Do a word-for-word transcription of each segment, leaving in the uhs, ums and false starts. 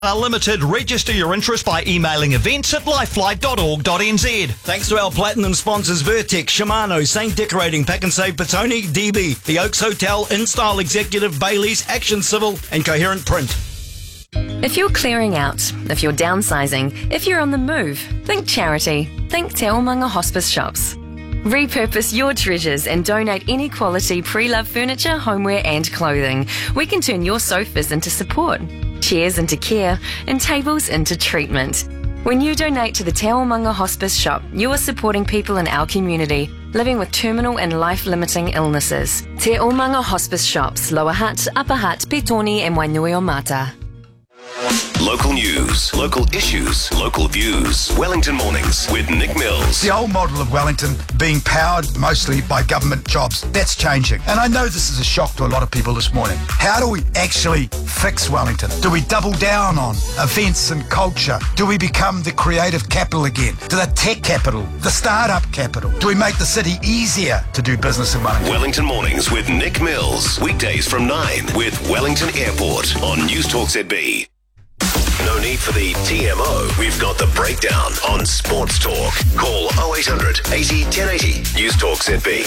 Limited. Register your interest by emailing events at lifelight dot org dot n z. Thanks to our platinum sponsors Vertex, Shimano, Saint Decorating, Pack and Save, Petone, D B, The Oaks Hotel, InStyle Executive, Bailey's, Action Civil and Coherent Print. If you're clearing out, if you're downsizing, if you're on the move, think charity. Think Te Omanga Hospice Shops. Repurpose your treasures and donate any quality pre-loved furniture, homeware and clothing. We can turn your sofas into support, chairs into care, and tables into treatment. When you donate to the Te Omanga Hospice Shop, you are supporting people in our community living with terminal and life-limiting illnesses. Te Omanga Hospice Shops, Lower Hutt, Upper Hutt, Petone and Wainuiomata. Local news, local issues, local views. Wellington Mornings with Nick Mills. The old model of Wellington being powered mostly by government jobs, that's changing. And I know this is a shock to a lot of people this morning. How do we actually fix Wellington? Do we double down on events and culture? Do we become the creative capital again? To the tech capital, the startup capital? Do we make the city easier to do business in Wellington? Wellington Mornings with Nick Mills. Weekdays from nine with Wellington Airport on News Talk Z B. No need for the T M O. We've got the breakdown on Sports Talk. Call oh eight hundred eighty ten eighty. News Talk Z B.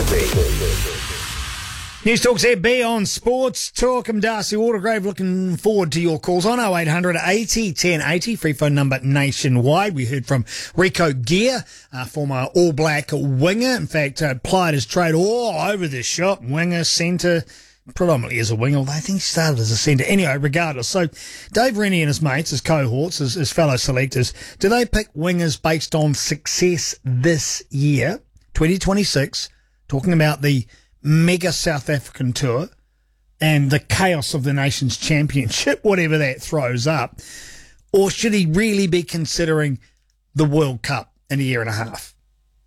News Talk Z B on Sports Talk. I'm Darcy Watergrave. Looking forward to your calls on oh eight hundred eighty ten eighty. Free phone number nationwide. We heard from Rico Gear, uh, former All Black winger. In fact, uh, plied his trade all over the shop. Winger, centre. Predominantly as a winger, although I think he started as a centre. Anyway, regardless. So, Dave Rennie and his mates, his cohorts, his, his fellow selectors, do they pick wingers based on success this year, twenty twenty-six, talking about the mega South African tour and the chaos of the Nations Championship, whatever that throws up, or should he really be considering the World Cup in a year and a half?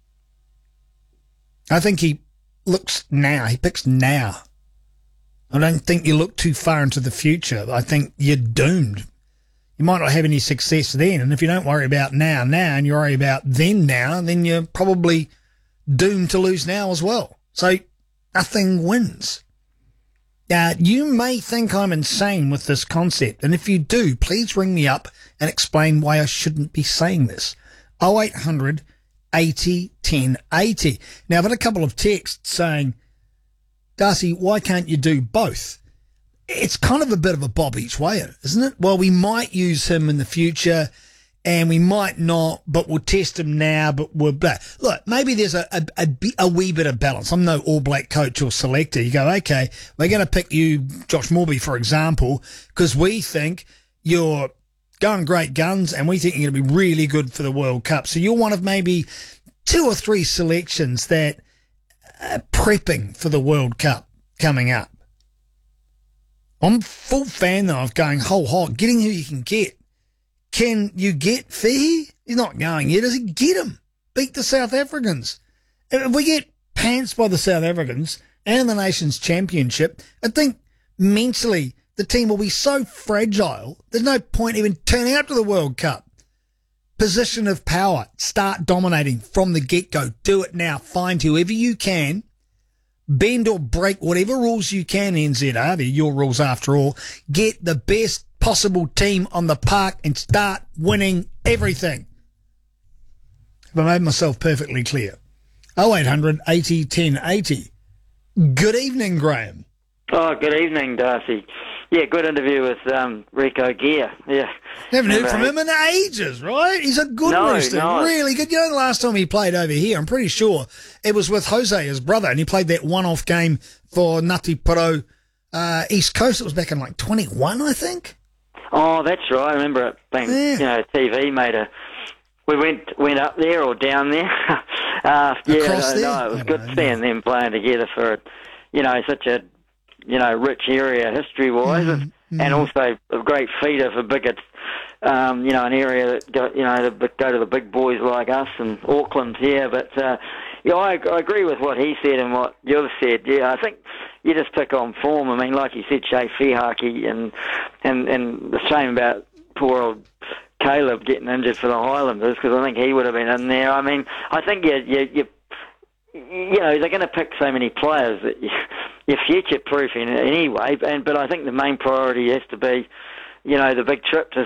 I think he looks now, he picks now. I don't think you look too far into the future. I think you're doomed. You might not have any success then, and if you don't worry about now, now, and you worry about then, now, then you're probably doomed to lose now as well. So nothing wins. Uh, you may think I'm insane with this concept, and if you do, please ring me up and explain why I shouldn't be saying this. oh eight hundred eighty ten eighty. Now, I've had a couple of texts saying, Darcy, why can't you do both? It's kind of a bit of a bob each way, isn't it? Well, we might use him in the future and we might not, but we'll test him now, but we're blah. Look, maybe there's a, a, a, a wee bit of balance. I'm no All Black coach or selector. You go, okay, we're going to pick you, Josh Morby, for example, because we think you're going great guns and we think you're going to be really good for the World Cup. So you're one of maybe two or three selections that Uh, prepping for the World Cup coming up. I'm full fan, though, of going whole hog, getting who you can get. Can you get Fihi? He's not going yet, does he? Get him. Beat the South Africans. If we get pants by the South Africans and the Nations Championship, I think mentally the team will be so fragile, there's no point even turning up to the World Cup. Position of power. Start dominating from the get-go. Do it now. Find whoever you can. Bend or break whatever rules you can, N Z R. They're your rules after all. Get the best possible team on the park and start winning everything. Have I made myself perfectly clear? oh eight hundred eighty ten eighty. Good evening, Graham. Oh, good evening, Darcy. Yeah, good interview with um, Rico Gear. Yeah, haven't heard from him in ages, right? He's a good no, rooster, no. really good. You know, the last time he played over here, I'm pretty sure it was with Jose, his brother, and he played that one-off game for Ngati Porou uh, East Coast. It was back in like twenty-one, I think. Oh, that's right. I remember it being, yeah. you know, T V made a. We went went up there or down there. uh, yeah, Across no, there? no, it was I good know, seeing them playing together for, you know, such a. you know, rich area history-wise, mm, and, and also a great feeder for bigger, um, you know, an area that go, you know, that go to the big boys like us and Auckland here. But uh, yeah, I, I agree with what he said and what you've said. Yeah, I think you just pick on form. I mean, like you said, Shea Fihaki, and and and the shame about poor old Caleb getting injured for the Highlanders, because I think he would have been in there. I mean, I think you you. you You know, they're going to pick so many players that you, you're future-proofing anyway. And but I think the main priority has to be, you know, the big trip to